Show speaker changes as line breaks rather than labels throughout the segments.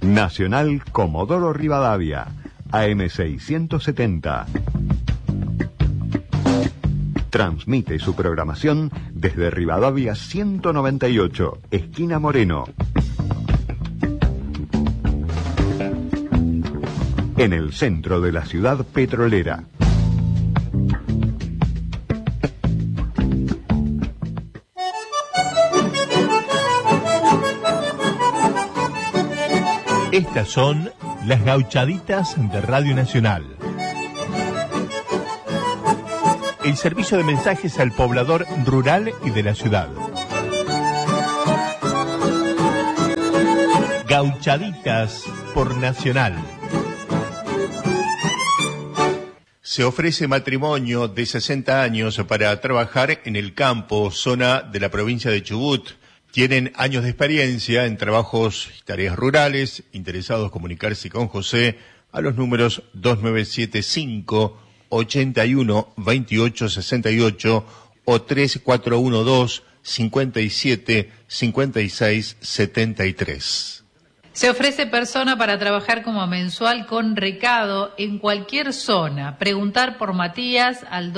Nacional Comodoro Rivadavia, AM670. Transmite su programación desde Rivadavia 198, esquina Moreno. En el centro de la ciudad petrolera.
Estas son las gauchaditas de Radio Nacional. El servicio de mensajes al poblador rural y de la ciudad. Gauchaditas por Nacional. Se ofrece matrimonio de 60 años para trabajar en el campo, zona de la provincia de Chubut. Tienen años de experiencia en trabajos y tareas rurales. Interesados comunicarse con José a los números 2975 81 28 68 o 3412 57 56 73.
Se ofrece persona para trabajar como mensual con recado en cualquier zona. Preguntar por Matías al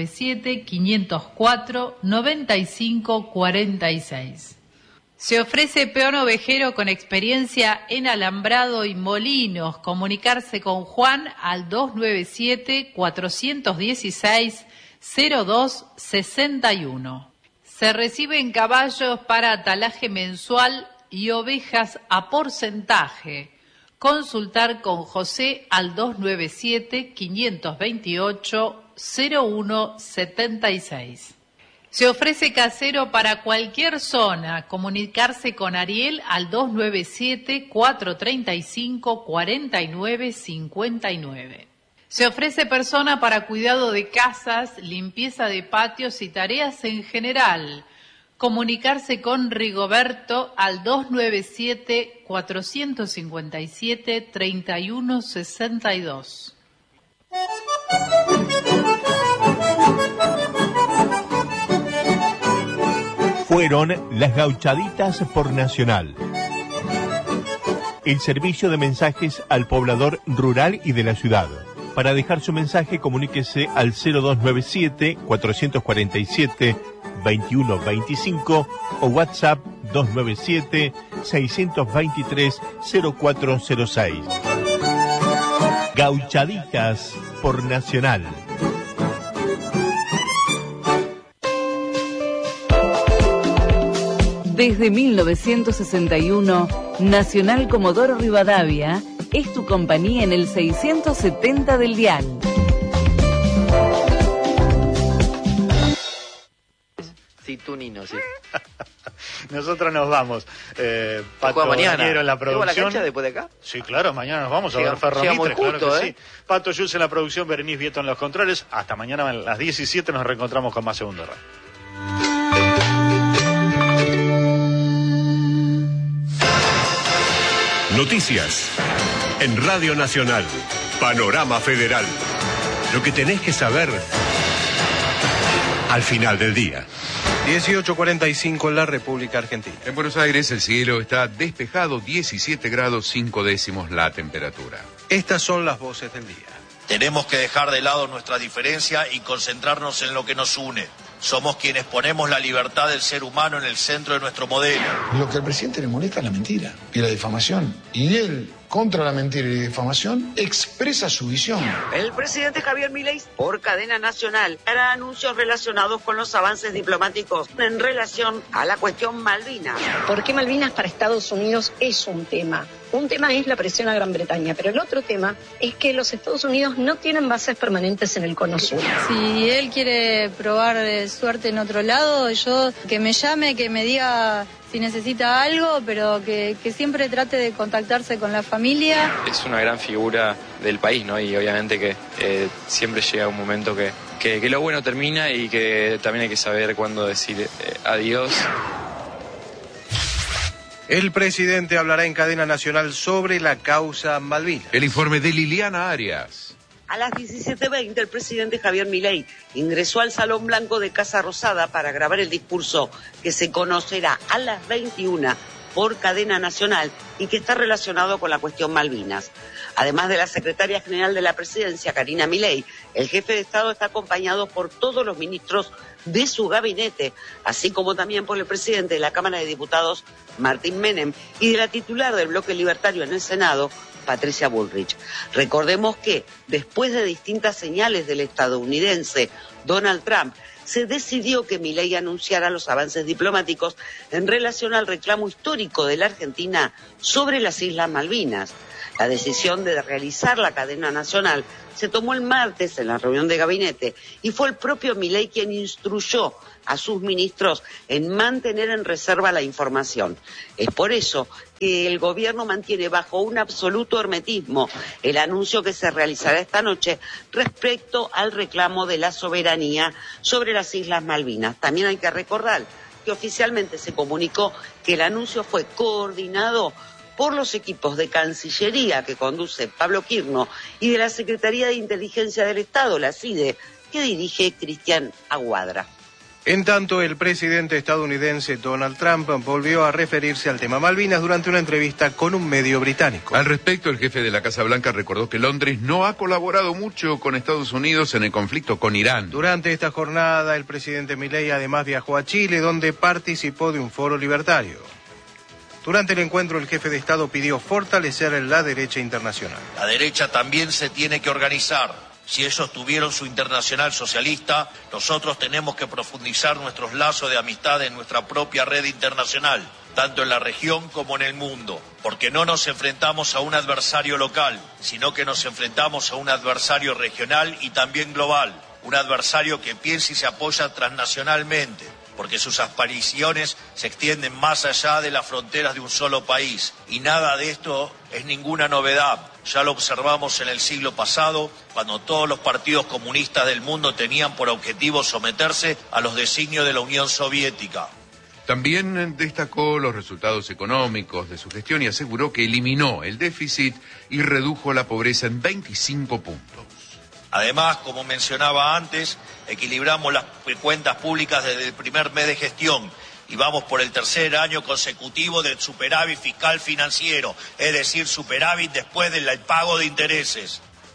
297-504-9546. Se ofrece peón ovejero con experiencia en alambrado y molinos. Comunicarse con Juan al 297-416-0261. Se reciben caballos para atalaje mensual y ovejas a porcentaje. Consultar con José al 297-528-0176. Se ofrece casero para cualquier zona. Comunicarse con Ariel al 297-435-4959. Se ofrece persona para cuidado de casas, limpieza de patios y tareas en general. Comunicarse con Rigoberto al 297-457-3162.
Fueron las gauchaditas por Nacional. El servicio de mensajes al poblador rural y de la ciudad. Para dejar su mensaje, comuníquese al 0297-447-2125 o WhatsApp 297-623-0406. Gauchaditas por Nacional.
Desde 1961, Nacional Comodoro Rivadavia es tu compañía en el 670 del dial.
Sí, tú Nino, sí.
Nosotros nos vamos.
Pato mañana
en la producción.
¿Llevo la cancha después de acá?
Sí, claro, mañana nos vamos a ver Ferro Mitre, claro que sí. Pato Schultz en la producción, Berenice Vieto en los controles. Hasta mañana a las 17 nos reencontramos con más Segundo Radio.
Noticias en Radio Nacional. Panorama Federal. Lo que tenés que saber al final del día.
18:45 en la República Argentina.
En Buenos Aires el cielo está despejado, 17 grados 5 décimos la temperatura.
Estas son las voces del día.
Tenemos que dejar de lado nuestra diferencia y concentrarnos en lo que nos une. Somos quienes ponemos la libertad del ser humano en el centro de nuestro modelo.
Lo que al presidente le molesta es la mentira y la difamación. Y él, contra la mentira y la difamación, expresa su visión.
El presidente Javier Milei, por cadena nacional, hará anuncios relacionados con los avances diplomáticos en relación a la cuestión Malvinas.
¿Por qué Malvinas para Estados Unidos es un tema? Un tema es la presión a Gran Bretaña, pero el otro tema es que los Estados Unidos no tienen bases permanentes en el Cono Sur.
Si él quiere probar suerte en otro lado, yo que me llame, que me diga si necesita algo, pero que siempre trate de contactarse con la familia.
Es una gran figura del país, ¿no? Y obviamente que siempre llega un momento que lo bueno termina y que también hay que saber cuándo decir adiós.
El presidente hablará en cadena nacional sobre la causa Malvinas.
El informe de Liliana Arias.
A las 17:20 el presidente Javier Milei ingresó al Salón Blanco de Casa Rosada para grabar el discurso que se conocerá a las 21 por Cadena Nacional y que está relacionado con la cuestión Malvinas. Además de la secretaria general de la presidencia, Karina Milei, el jefe de Estado está acompañado por todos los ministros de su gabinete, así como también por el presidente de la Cámara de Diputados, Martín Menem, y de la titular del bloque libertario en el Senado, Patricia Bullrich. Recordemos que, después de distintas señales del estadounidense Donald Trump, se decidió que Milei anunciara los avances diplomáticos en relación al reclamo histórico de la Argentina sobre las Islas Malvinas. La decisión de realizar la cadena nacional se tomó el martes en la reunión de gabinete y fue el propio Milei quien instruyó a sus ministros en mantener en reserva la información. Es por eso que el gobierno mantiene bajo un absoluto hermetismo el anuncio que se realizará esta noche respecto al reclamo de la soberanía sobre las Islas Malvinas. También hay que recordar que oficialmente se comunicó que el anuncio fue coordinado por los equipos de Cancillería que conduce Pablo Quirno y de la Secretaría de Inteligencia del Estado, la CIDE, que dirige Cristian Aguadra.
En tanto, el presidente estadounidense Donald Trump volvió a referirse al tema Malvinas durante una entrevista con un medio británico.
Al respecto, el jefe de la Casa Blanca recordó que Londres no ha colaborado mucho con Estados Unidos en el conflicto con Irán.
Durante esta jornada, el presidente Milei además viajó a Chile, donde participó de un foro libertario. Durante el encuentro, el jefe de Estado pidió fortalecer la derecha internacional.
La derecha también se tiene que organizar. Si ellos tuvieron su internacional socialista, nosotros tenemos que profundizar nuestros lazos de amistad en nuestra propia red internacional, tanto en la región como en el mundo, porque no nos enfrentamos a un adversario local, sino que nos enfrentamos a un adversario regional y también global, un adversario que piensa y se apoya transnacionalmente, porque sus aspiraciones se extienden más allá de las fronteras de un solo país. Y nada de esto es ninguna novedad. Ya lo observamos en el siglo pasado, cuando todos los partidos comunistas del mundo tenían por objetivo someterse a los designios de la Unión Soviética.
También destacó los resultados económicos de su gestión y aseguró que eliminó el déficit y redujo la pobreza en 25 puntos.
Además, como mencionaba antes, equilibramos las cuentas públicas desde el primer mes de gestión y vamos por el tercer año consecutivo del superávit fiscal financiero, es decir, superávit después del pago de intereses.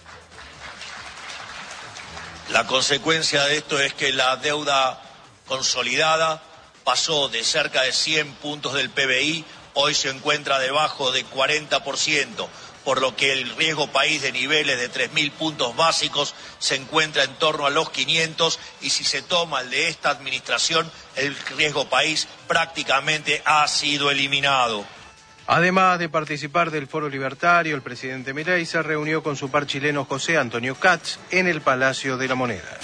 La consecuencia de esto es que la deuda consolidada pasó de cerca de 100 puntos del PBI, hoy se encuentra debajo de 40%. Por lo que el riesgo país de niveles de 3.000 puntos básicos se encuentra en torno a los 500 y si se toma el de esta administración, el riesgo país prácticamente ha sido eliminado.
Además de participar del Foro Libertario, el presidente Milei se reunió con su par chileno José Antonio Katz en el Palacio de la Moneda.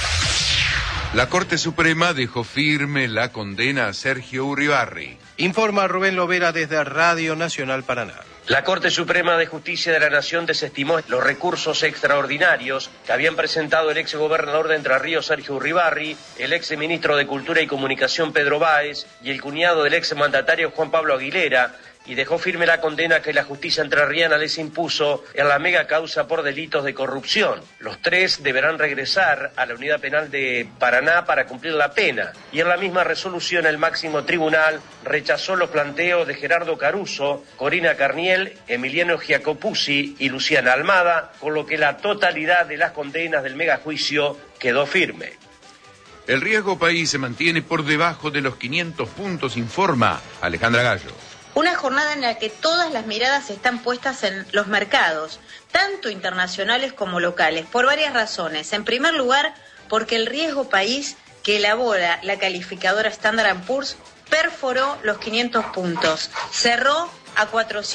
La Corte Suprema dejó firme la condena a Sergio Uribarri.
Informa Rubén Lovera desde Radio Nacional Paraná.
La Corte Suprema de Justicia de la Nación desestimó los recursos extraordinarios que habían presentado el exgobernador de Entre Ríos, Sergio Uribarri, el exministro de Cultura y Comunicación, Pedro Báez, y el cuñado del exmandatario, Juan Pablo Aguilera, y dejó firme la condena que la justicia entrerriana les impuso en la mega causa por delitos de corrupción. Los tres deberán regresar a la unidad penal de Paraná para cumplir la pena. Y en la misma resolución el máximo tribunal rechazó los planteos de Gerardo Caruso, Corina Carniel, Emiliano Giacopuzzi y Luciana Almada, con lo que la totalidad de las condenas del megajuicio quedó firme.
El riesgo país se mantiene por debajo de los 500 puntos, informa Alejandra Gallo.
Una jornada en la que todas las miradas están puestas en los mercados, tanto internacionales como locales, por varias razones. En primer lugar, porque el riesgo país que elabora la calificadora Standard & Poor's perforó los 500 puntos, cerró a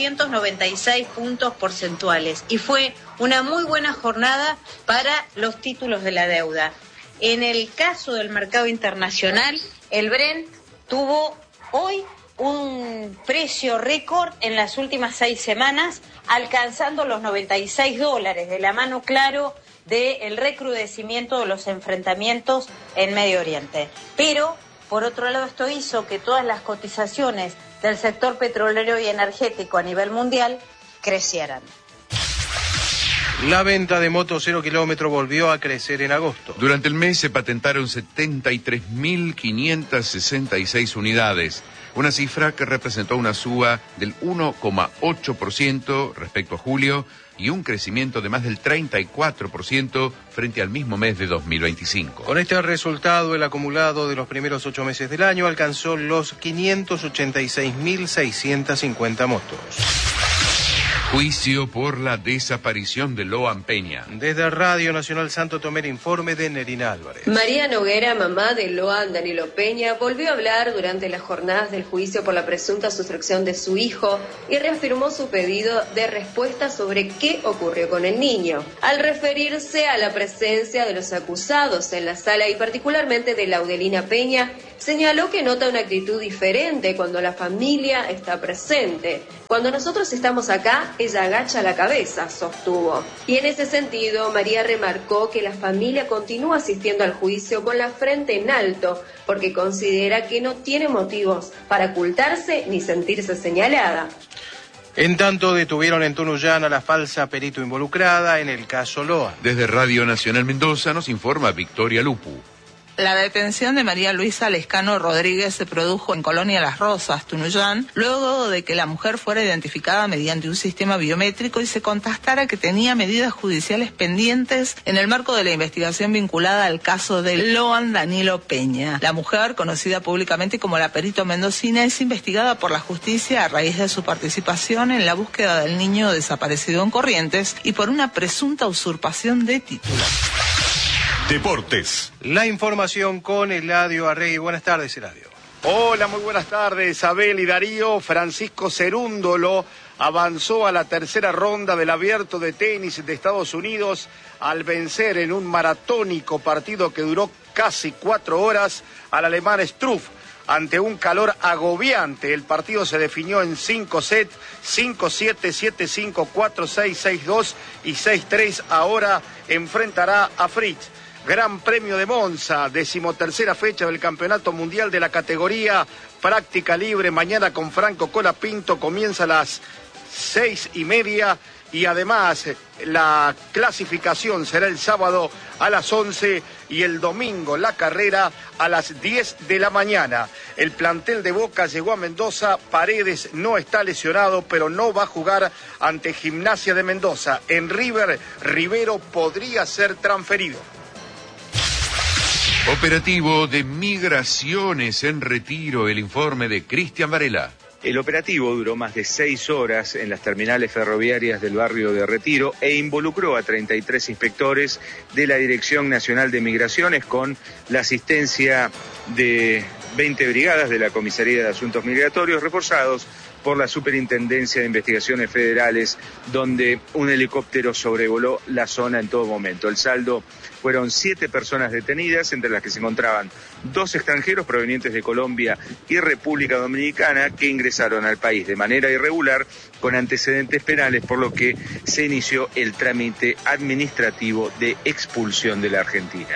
496 puntos porcentuales y fue una muy buena jornada para los títulos de la deuda. En el caso del mercado internacional, el Brent tuvo hoy un precio récord en las últimas 6 semanas, alcanzando los $96, de la mano, claro, del recrudecimiento de los enfrentamientos en Medio Oriente. Pero, por otro lado, esto hizo que todas las cotizaciones del sector petrolero y energético a nivel mundial crecieran.
La venta de motos 0 kilómetro volvió a crecer en agosto.
Durante el mes se patentaron 73.566 unidades. una cifra que representó una suba del 1,8% respecto a julio y un crecimiento de más del 34% frente al mismo mes de 2025.
Con este resultado, el acumulado de los primeros 8 meses del año alcanzó los 586.650 motos.
Juicio por la desaparición de Loan Peña.
Desde Radio Nacional Santo Tomé, el informe de Nerina Álvarez.
María Noguera, mamá de Loan Danilo Peña, volvió a hablar durante las jornadas del juicio por la presunta sustracción de su hijo y reafirmó su pedido de respuesta sobre qué ocurrió con el niño. Al referirse a la presencia de los acusados en la sala y particularmente de Laudelina Peña, señaló que nota una actitud diferente cuando la familia está presente. Cuando nosotros estamos acá, ella agacha la cabeza, sostuvo. Y en ese sentido, María remarcó que la familia continúa asistiendo al juicio con la frente en alto, porque considera que no tiene motivos para ocultarse ni sentirse señalada.
En tanto, detuvieron en Tunuyán a la falsa perito involucrada en el caso Loan.
Desde Radio Nacional Mendoza nos informa Victoria Lupu.
La detención de María Luisa Lescano Rodríguez se produjo en Colonia Las Rosas, Tunuyán, luego de que la mujer fuera identificada mediante un sistema biométrico y se constatara que tenía medidas judiciales pendientes en el marco de la investigación vinculada al caso de Loan Danilo Peña. La mujer, conocida públicamente como la perito mendocina, es investigada por la justicia a raíz de su participación en la búsqueda del niño desaparecido en Corrientes y por una presunta usurpación de títulos.
Deportes.
La información con Eladio Arregui. Buenas tardes, Eladio.
Hola, muy buenas tardes, Abel y Darío. Francisco Cerúndolo avanzó a la tercera ronda del Abierto de Tenis de Estados Unidos al vencer en un maratónico partido que duró casi 4 horas al alemán Struff. Ante un calor agobiante, el partido se definió en 5 sets, 5-7, 7-5, 4-6, 6-2 y 6-3. Ahora enfrentará a Fritz. Gran Premio de Monza, 13ª fecha del Campeonato Mundial de la categoría práctica libre. Mañana con Franco Colapinto comienza a las 6:30 y además la clasificación será el sábado a las 11 y el domingo la carrera a las 10 de la mañana. El plantel de Boca llegó a Mendoza. Paredes no está lesionado, pero no va a jugar ante Gimnasia de Mendoza. En River, Rivero podría ser transferido.
Operativo de migraciones en Retiro, el informe de Cristian Varela.
El operativo duró más de 6 horas en las terminales ferroviarias del barrio de Retiro e involucró a 33 inspectores de la Dirección Nacional de Migraciones con la asistencia de 20 brigadas de la Comisaría de Asuntos Migratorios reforzados por la Superintendencia de Investigaciones Federales, donde un helicóptero sobrevoló la zona en todo momento. El saldo fueron 7 personas detenidas, entre las que se encontraban 2 extranjeros provenientes de Colombia y República Dominicana que ingresaron al país de manera irregular con antecedentes penales, por lo que se inició el trámite administrativo de expulsión de la Argentina.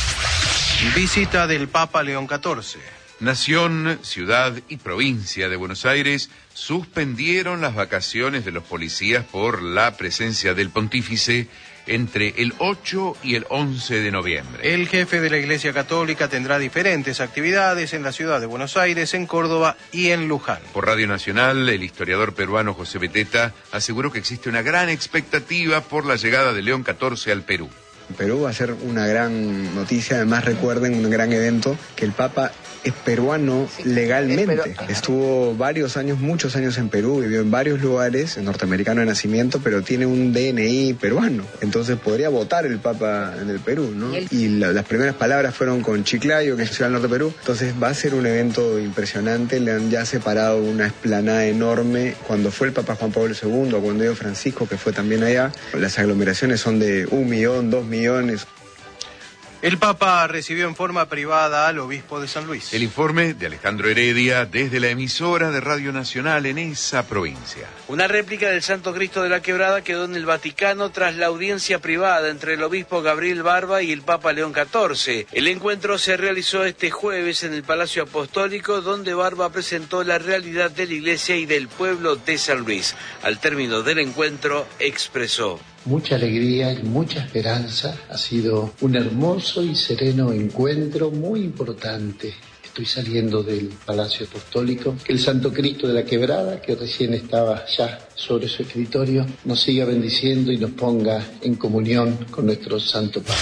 Visita del Papa León XIV.
Nación, ciudad y provincia de Buenos Aires suspendieron las vacaciones de los policías por la presencia del pontífice entre el 8 y el 11 de noviembre.
El jefe de la Iglesia Católica tendrá diferentes actividades en la ciudad de Buenos Aires, en Córdoba y en Luján.
Por Radio Nacional, el historiador peruano José Beteta aseguró que existe una gran expectativa por la llegada de León XIV al Perú.
Perú va a ser una gran noticia, además recuerden un gran evento, que el Papa es peruano legalmente. Estuvo muchos años en Perú, vivió en varios lugares, norteamericano de nacimiento, pero tiene un DNI peruano. Entonces podría votar el Papa en el Perú, ¿no? Y las primeras palabras fueron con Chiclayo, que es ciudad del norte de Perú. Entonces va a ser un evento impresionante. Le han ya separado una explanada enorme. Cuando fue el Papa Juan Pablo II, o cuando dio Francisco, que fue también allá, las aglomeraciones son de 1 millón, 2 millones.
El Papa recibió en forma privada al obispo de San Luis.
El informe de Alejandro Heredia desde la emisora de Radio Nacional en esa provincia.
Una réplica del Santo Cristo de la Quebrada quedó en el Vaticano tras la audiencia privada entre el obispo Gabriel Barba y el Papa León XIV. El encuentro se realizó este jueves en el Palacio Apostólico, donde Barba presentó la realidad de la Iglesia y del pueblo de San Luis. Al término del encuentro expresó:
mucha alegría y mucha esperanza. Ha sido un hermoso y sereno encuentro, muy importante. Estoy saliendo del Palacio Apostólico. Que el Santo Cristo de la Quebrada, que recién estaba ya sobre su escritorio, nos siga bendiciendo y nos ponga en comunión con nuestro Santo Padre.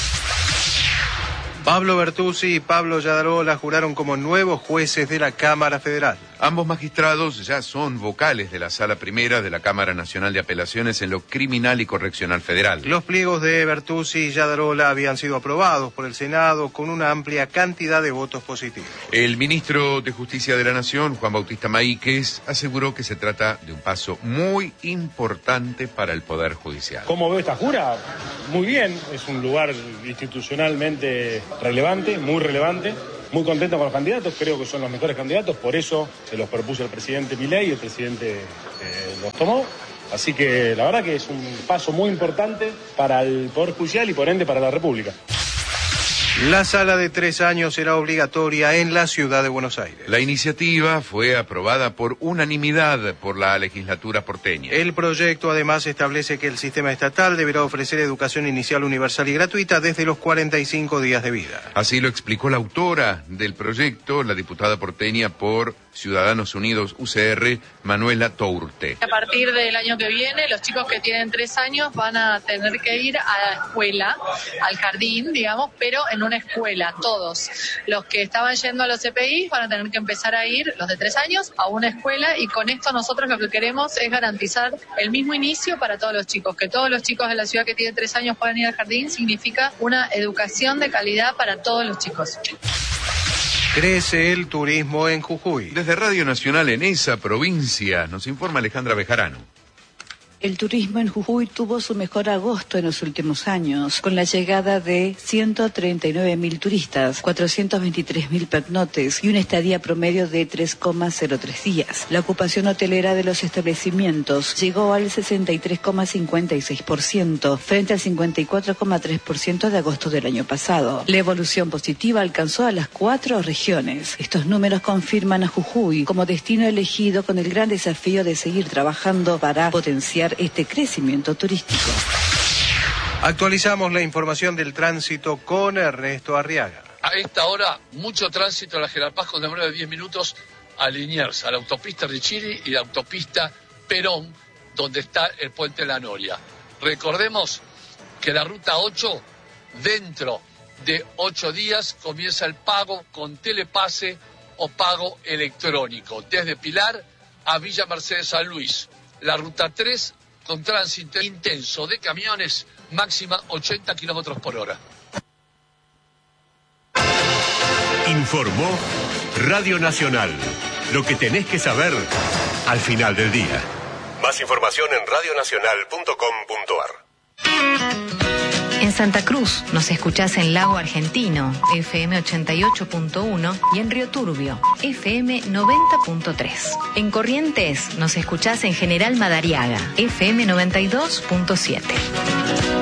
Pablo Bertuzzi y Pablo Yadarola juraron como nuevos jueces de la Cámara Federal.
Ambos magistrados ya son vocales de la Sala Primera de la Cámara Nacional de Apelaciones en lo Criminal y Correccional Federal.
Los pliegos de Bertuzzi y Yadarola habían sido aprobados por el Senado con una amplia cantidad de votos positivos.
El ministro de Justicia de la Nación, Juan Bautista Maíquez, aseguró que se trata de un paso muy importante para el Poder Judicial.
¿Cómo veo esta jura? Muy bien, es un lugar institucionalmente relevante, muy relevante. Muy contento con los candidatos, creo que son los mejores candidatos, por eso se los propuso el presidente Milei y el presidente los tomó. Así que la verdad que es un paso muy importante para el Poder Judicial y por ende para la República.
La sala de 3 años será obligatoria en la ciudad de Buenos Aires.
La iniciativa fue aprobada por unanimidad por la legislatura porteña.
El proyecto además establece que el sistema estatal deberá ofrecer educación inicial universal y gratuita desde los 45 días de vida.
Así lo explicó la autora del proyecto, la diputada porteña por Ciudadanos Unidos UCR, Manuela Tourte.
A partir del año que viene, los chicos que tienen 3 años van a tener que ir a la escuela, al jardín, digamos, pero en una escuela, todos. Los que estaban yendo a los CPI van a tener que empezar a ir, los de 3 años, a una escuela, y con esto nosotros lo que queremos es garantizar el mismo inicio para todos los chicos. Que todos los chicos de la ciudad que tienen 3 años puedan ir al jardín significa una educación de calidad para todos los chicos.
Crece el turismo en Jujuy.
Desde Radio Nacional en esa provincia nos informa Alejandra Bejarano.
El turismo en Jujuy tuvo su mejor agosto en los últimos años, con la llegada de 139.000 turistas, 423.000 pernoctes y una estadía promedio de 3,03 días. La ocupación hotelera de los establecimientos llegó al 63,56%, frente al 54,3% de agosto del año pasado. La evolución positiva alcanzó a las 4 regiones. Estos números confirman a Jujuy como destino elegido con el gran desafío de seguir trabajando para potenciar este crecimiento turístico.
Actualizamos la información del tránsito con Ernesto Arriaga.
A esta hora, mucho tránsito en la General Paz con demora de 10 minutos a Liniers, a la autopista Richiri y la autopista Perón, donde está el puente La Noria. Recordemos que la ruta 8, dentro de 8 días, comienza el pago con telepase o pago electrónico, desde Pilar a Villa Mercedes San Luis. La ruta 3, con tránsito intenso de camiones, máxima 80 kilómetros por hora.
Informó Radio Nacional. Lo que tenés que saber al final del día. Más información en radionacional.com.ar.
En Santa Cruz nos escuchás en Lago Argentino, FM 88.1, y en Río Turbio, FM 90.3. En Corrientes nos escuchás en General Madariaga, FM 92.7.